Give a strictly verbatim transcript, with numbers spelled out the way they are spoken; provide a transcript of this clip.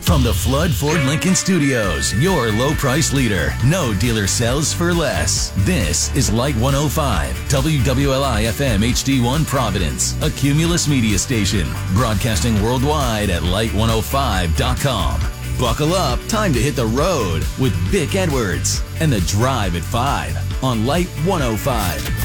From the Flood Ford Lincoln Studios, your low price leader. No dealer sells for less. This is Light one oh five, W W L I F M H D one Providence, a Cumulus media station, broadcasting worldwide at light one oh five dot com. Buckle up, time to hit the road with Vic Edwards and The Drive at five on Light one oh five.